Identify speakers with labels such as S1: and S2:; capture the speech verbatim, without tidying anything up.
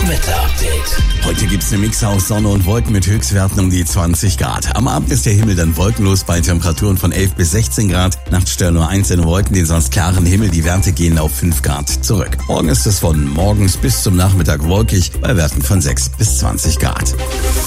S1: Wetterupdate.
S2: Heute gibt's eine Mix aus Sonne und Wolken mit Höchstwerten um die zwanzig Grad. Am Abend ist der Himmel dann wolkenlos bei Temperaturen von elf bis sechzehn Grad. Nachts stören nur einzelne Wolken den sonst klaren Himmel. Die Werte gehen auf fünf Grad zurück. Morgen ist es von morgens bis zum Nachmittag wolkig bei Werten von sechs bis zwanzig Grad.